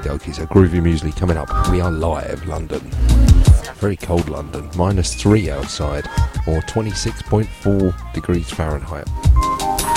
dokie, so Groovy Muesli coming up. We are live, London. Very cold London, -3 outside, or 26.4 degrees Fahrenheit.